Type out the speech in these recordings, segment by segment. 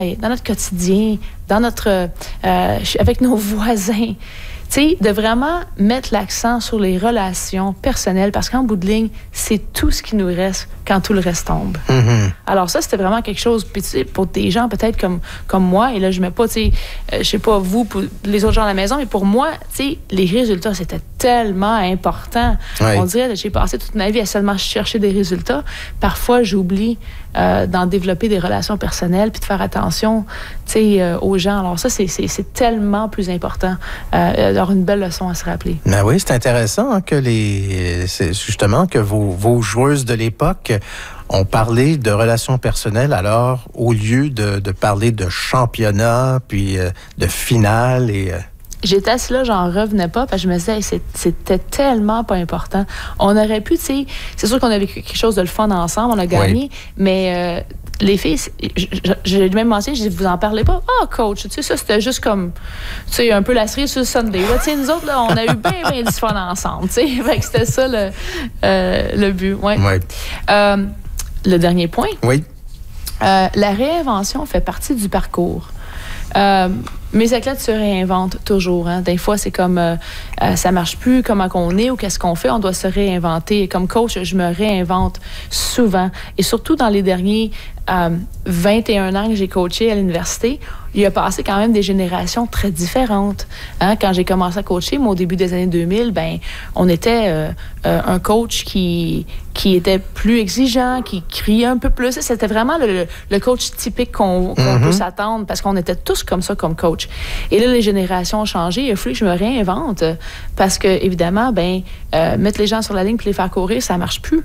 dans notre quotidien, avec nos voisins. Tu sais, de vraiment mettre l'accent sur les relations personnelles, parce qu'en bout de ligne, c'est tout ce qui nous reste quand tout le reste tombe. Mm-hmm. Alors ça, c'était vraiment quelque chose, puis tu sais, pour des gens peut-être comme moi, et là, je mets pas, tu sais, je sais pas vous, pour les autres gens à la maison, mais pour moi, tu sais, les résultats, c'était tellement important. Oui. On dirait que j'ai passé toute ma vie à seulement chercher des résultats. Parfois, j'oublie d'en développer des relations personnelles, puis de faire attention, tu sais, aux gens. Alors ça, c'est tellement plus important. Alors, une belle leçon à se rappeler. Ben oui, c'est intéressant hein, c'est justement que vos joueuses de l'époque ont parlé de relations personnelles, alors au lieu de parler de championnat, puis de finale et... J'étais assise là, j'en revenais pas, parce que je me disais, hey, c'était tellement pas important. On aurait pu, tu sais, c'est sûr qu'on a vécu quelque chose de le fun ensemble, on a gagné, oui. Mais les filles, j'ai même mentionné, je dis, vous en parlez pas? Ah, coach, tu sais, ça, c'était juste comme, tu sais, un peu la cerise sur le sundae. Tu sais, nous autres, là, on a eu bien du fun ensemble, tu sais. Fait que c'était ça le but, ouais. Oui. Le dernier point. Oui. La réinvention fait partie du parcours. Mes athlètes se réinventent toujours. Hein. Des fois, c'est comme ça marche plus, comment qu'on est ou qu'est-ce qu'on fait, on doit se réinventer. Et comme coach, je me réinvente souvent. Et surtout dans les derniers 21 ans que j'ai coaché à l'université, il a passé quand même des générations très différentes. Hein? Quand j'ai commencé à coacher, moi, au début des années 2000, ben, on était un coach qui était plus exigeant, qui criait un peu plus. C'était vraiment le coach typique qu'on peut s'attendre, parce qu'on était tous comme ça comme coach. Et là, les générations ont changé. Il a fallu que je me réinvente, parce que, évidemment, mettre les gens sur la ligne puis les faire courir, ça marche plus.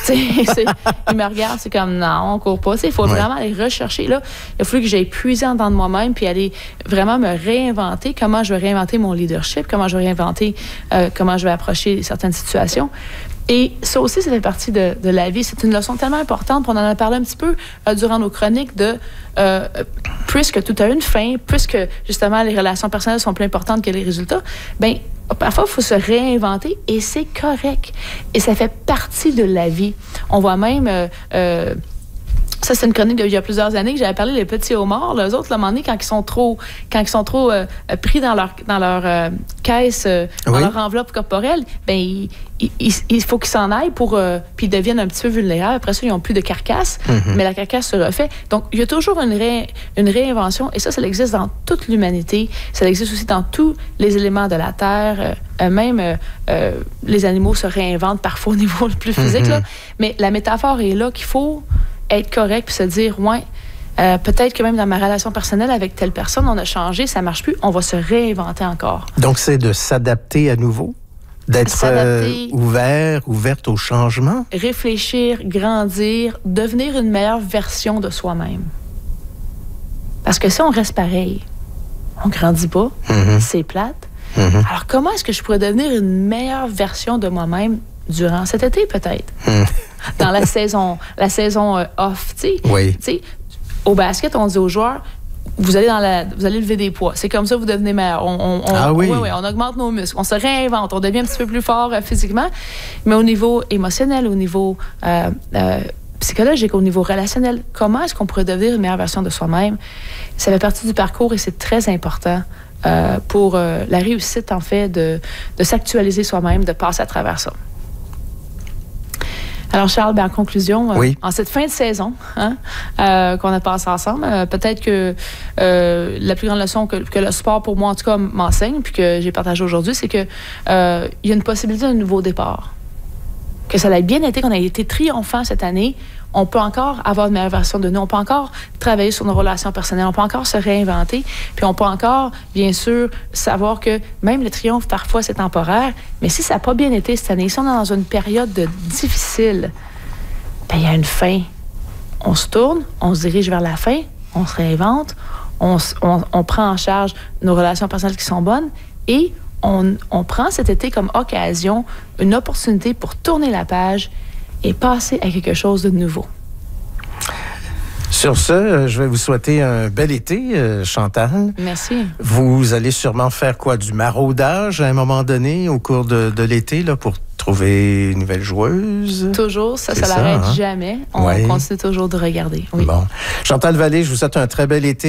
Ils me regardent, c'est comme, non, on court pas. Il faut vraiment aller rechercher. Là, il a fallu que j'aille puiser en dedans de moi-même puis aller vraiment me réinventer. Comment je vais réinventer mon leadership, comment je vais réinventer comment je vais approcher certaines situations. Et ça aussi, ça fait partie de la vie. C'est une leçon tellement importante. On en a parlé un petit peu durant nos chroniques de puisque tout a une fin, puisque justement les relations personnelles sont plus importantes que les résultats, bien, parfois, il faut se réinventer et c'est correct. Et ça fait partie de la vie. On voit même... ça, c'est une chronique d'il y a plusieurs années que j'avais parlé des petits homards. Là, eux autres, à un moment donné, quand ils sont trop pris dans leur caisse, dans leur enveloppe corporelle, ben il faut qu'ils s'en aillent puis ils deviennent un petit peu vulnérables. Après ça, ils n'ont plus de carcasse, mais la carcasse se refait. Donc, il y a toujours une réinvention, et ça existe dans toute l'humanité. Ça existe aussi dans tous les éléments de la Terre. Même les animaux se réinventent parfois au niveau le plus physique. Là. Mais la métaphore est là qu'il faut être correct puis se dire, ouais, peut-être que même dans ma relation personnelle avec telle personne, on a changé, ça marche plus, on va se réinventer encore. Donc, c'est de s'adapter à nouveau? D'être ouverte au changement? Réfléchir, grandir, devenir une meilleure version de soi-même. Parce que si on reste pareil, on grandit pas, c'est plate. Alors, comment est-ce que je pourrais devenir une meilleure version de moi-même durant cet été, peut-être? Dans la saison off, tu sais. Oui. Tu sais, au basket, on dit aux joueurs, vous allez lever des poids. C'est comme ça que vous devenez meilleur. Oui, on augmente nos muscles. On se réinvente. On devient un petit peu plus fort physiquement. Mais au niveau émotionnel, au niveau psychologique, au niveau relationnel, comment est-ce qu'on pourrait devenir une meilleure version de soi-même? Ça fait partie du parcours et c'est très important pour la réussite, en fait, de s'actualiser soi-même, de passer à travers ça. Alors, Charles, en conclusion, en cette fin de saison qu'on a passé ensemble, peut-être que la plus grande leçon que le sport, pour moi, en tout cas, m'enseigne, puis que j'ai partagé aujourd'hui, c'est que il y a une possibilité d'un nouveau départ. Que ça a bien été, qu'on a été triomphant cette année, on peut encore avoir une meilleure version de nous, on peut encore travailler sur nos relations personnelles, on peut encore se réinventer, puis on peut encore, bien sûr, savoir que même le triomphe, parfois, c'est temporaire, mais si ça n'a pas bien été cette année, si on est dans une période difficile, bien, il y a une fin. On se tourne, on se dirige vers la fin, on se réinvente, on prend en charge nos relations personnelles qui sont bonnes et on prend cet été comme occasion, une opportunité pour tourner la page et passer à quelque chose de nouveau. Sur ce, je vais vous souhaiter un bel été, Chantal. Merci. Vous allez sûrement faire quoi? Du maraudage à un moment donné au cours de l'été là, pour trouver une nouvelle joueuse? Toujours, ça l'arrête jamais. On continue toujours de regarder. Oui. Bon. Chantal Vallée, je vous souhaite un très bel été.